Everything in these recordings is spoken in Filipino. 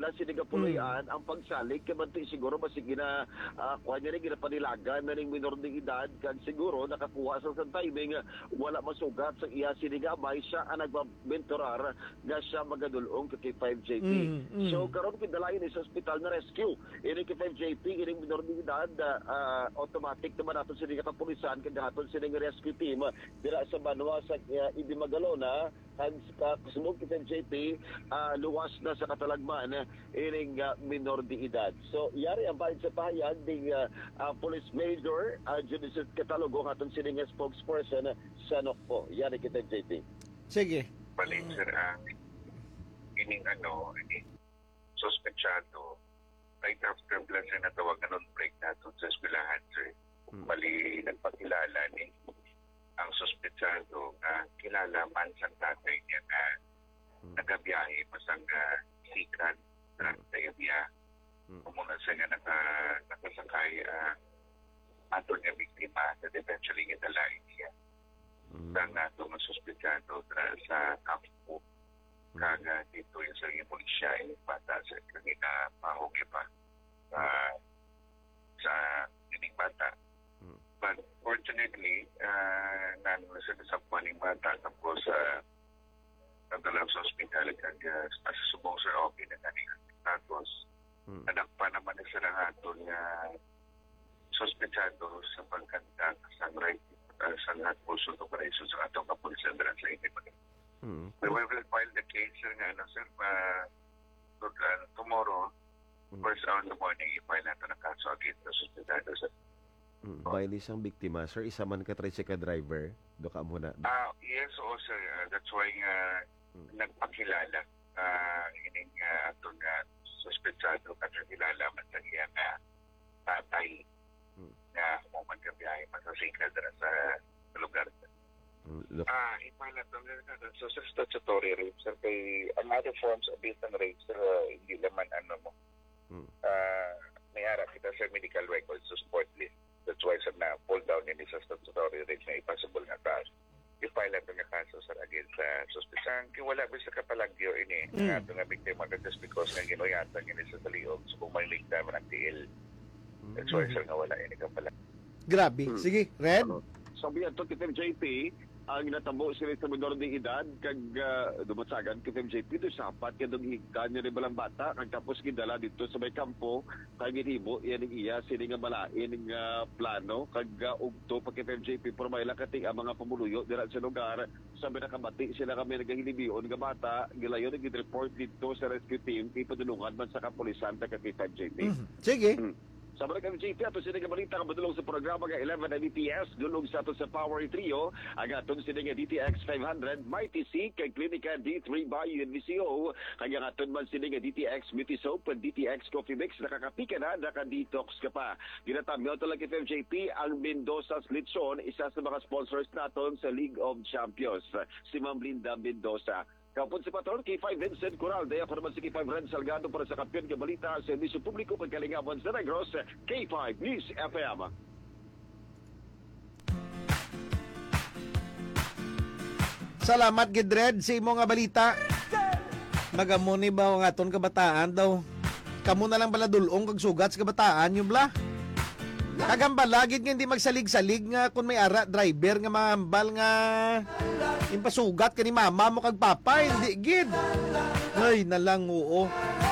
nila sinigapuloyan ang pagsalig kay manti siguro masig na kuha niya rin ginapanilagan na ning minor de edad kag siguro nakakuha sa timing wala masugat sa iya sinigamay siya ang nagbabentorar nga siya magadulong kay 5JP. So karon kidalayon sa ospital na rescue ini kay 5JP ining minor de edad automatic naman ato sini kapulisan kag haton sini rescue team dira sa Banwa sa Ibi Magalona kag kasumog kay 5JP luwas na sa katalagman ining minor de edad. So yari ang bahin sa pahayag ding Police Major Judicial Catalogo aton sini spokesperson sa NOCPO. Yari kay 5JP. Sige. Balik sir, ining suspechado right after plus na tawagan on break natin sa eskwelahan sir. Bali nagpakilala ni ang suspechado na kilala man sa tatay niya na nagabiyahe pasang secret na biya. Kumuna siya nga nakasakay ato niya biktima that eventually italain niya. Ang ato ng suspechado sa kampo kaga dito yung sa pulisya yung bata sa kanina pahugi pa sa ining bata. But fortunately, nasa nasapuan yung bata tapos nagdala sa hospital kag asubong sa okay na kanina. Tapos anak pa naman na sila ato nga suspechado sa pagkanta sa right sa lahat po sa operation sa atong kapulisan dran sa Ibi Magalona. We will file the case sir tomorrow first hour in the morning i-file natin ang kaso against the suspechado sir. Baili siyang biktima, sir. Isa man ka tricycle driver. Doka mo na. Yes, oo sir. That's why nagpakilala ining atong suspechado kakilala man sa iya na tatay na umang kabiyahe masasingka sa lugar. I-file natin so sa statutory rape sir kay ang other forms of beaten rape sir hindi naman may harap kita sa medical records to support list. That's why sa na-pull down yun sa statutory rape na impossible nga taas. I-file natin nga kaso sir against sa suspicion. Kaya wala ba sa kapalagyo ini nga ito nga biktima just because nga ginuyatan yun sa taliog. So kung may ligta man ang TL. That's why sir nga wala yun kapalagyo. Grabe. Sige, Red? Sabi ato kay 5JP ang natabo sila sa minor de edad kag dumatsagan kay 5JP to sapat kadong higdan niya rin balang bata kag tapos gidala dito sa may kampo kag ginibo yan iya sini nga malain nga plano kag ugto pa kay 5JP pero may lakati ang mga pamuluyo dira sa lugar sabi nakabati sila kami nagahilibion nga bata gilayon nag-report dito sa rescue team ipadulungan man sa kapulisan kag kay 5JP. Sige. Sabi ng MJP, ato sila nga balita ka madulong sa programa nga 11 na DTS, dulong sa ato sa Power Trio, ang atong sila nga DTX 500, Mighty C, kay Clinica D3 by UNVCO, kaya nga aton man sila nga DTX Beauty Soap, DTX Coffee Mix, nakakapika na, naka-detox ka pa. Ginatamyo ito lang kay MJP, ang Mendoza's Lechon, isa sa mga sponsors naton sa League of Champions, si Ma'am Linda Mendoza. Kapon si Patron, K5 Vincent Coral, daya ko naman si K5 Ren Salgado para sa kampiyon ng balita sa Servisyo Publiko Pagkalingawan sa Negros, K5 News FM. Salamat, Gidred, sa imo nga balita. Nagamuni ba ang aton kabataan daw? Kamu na lang pala dulong kag sugat sa kabataan, yung bla? Kagambala, gid nga hindi magsalig-salig nga kung may ara driver nga mahambal nga impasugat ka ni mama mo kag papa, hindi gid. Ay, nalang oo.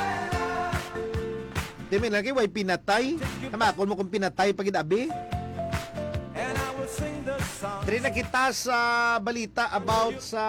Di may lagi, way pinatay. Namakon mo kung pinatay pagid abi. Diri na kita sa balita about sa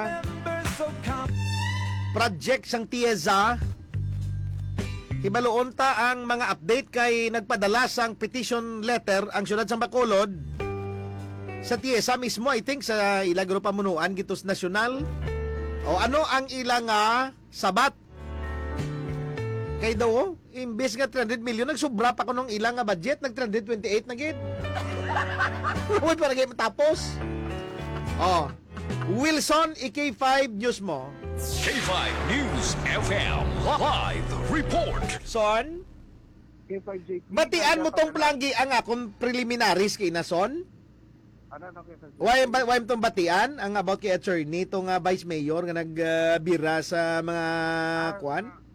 project sang TIEZA. Hibaluon ta ang mga update kay nagpadala sang petition letter ang syudad sang Bacolod sa TIEZA mismo, I think sa ilang grupo pamunuan gitos nasyonal. O ano ang ilang sabat? Kay daw, imbes nga 300 million, nagsubra pa ko nung ilang budget, nag 328 na gid. Uy, para kayo matapos. Wilson, K5 News mo. K5 News FM Live Report. Son, batian mo tong planggi ang akong preliminaries kay na son? Why tong batian ang about kay attorney tong vice mayor nga nagbira sa mga kwan?